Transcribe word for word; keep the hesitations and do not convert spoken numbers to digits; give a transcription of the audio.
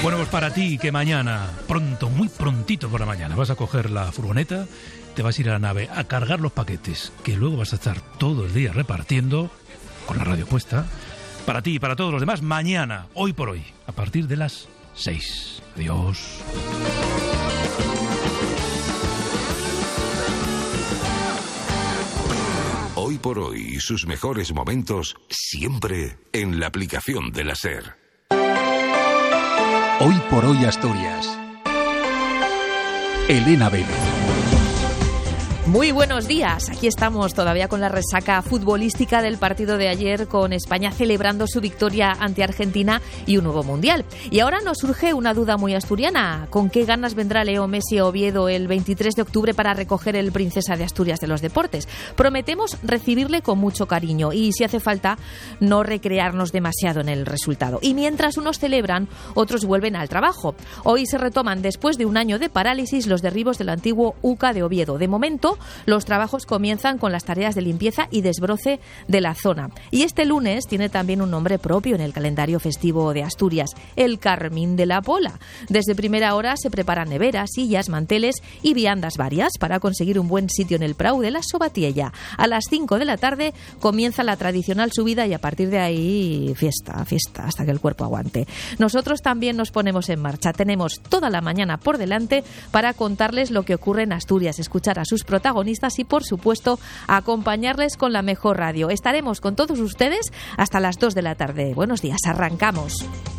Bueno, pues para ti que mañana, pronto, muy prontito por la mañana, vas a coger la furgoneta, te vas a ir a la nave a cargar los paquetes, que luego vas a estar todo el día repartiendo, con la radio puesta. Para ti y para todos los demás, mañana, hoy por hoy, a partir de las seis. Adiós. Hoy por hoy, sus mejores momentos siempre en la aplicación de la SER. Hoy por hoy Asturias. Elena Vélez. Muy buenos días, aquí estamos todavía con la resaca futbolística del partido de ayer, con España celebrando su victoria ante Argentina y un nuevo Mundial. Y ahora nos surge una duda muy asturiana: ¿con qué ganas vendrá Leo Messi a Oviedo el veintitrés de octubre para recoger el Princesa de Asturias de los Deportes? Prometemos recibirle con mucho cariño y, si hace falta, no recrearnos demasiado en el resultado. Y mientras unos celebran, otros vuelven al trabajo. Hoy se retoman, después de un año de parálisis, los derribos del antiguo U C A de Oviedo. De momento, los trabajos comienzan con las tareas de limpieza y desbroce de la zona. Y este lunes tiene también un nombre propio en el calendario festivo de Asturias: el Carmín de la Pola. Desde primera hora se preparan neveras, sillas, manteles y viandas varias para conseguir un buen sitio en el Prau de la Sobatiella. A las cinco de la tarde comienza la tradicional subida y a partir de ahí fiesta, fiesta, hasta que el cuerpo aguante. Nosotros también nos ponemos en marcha. Tenemos toda la mañana por delante para contarles lo que ocurre en Asturias, escuchar a sus protagonistas y, por supuesto, acompañarles con la mejor radio. Estaremos con todos ustedes hasta las dos de la tarde. Buenos días, arrancamos.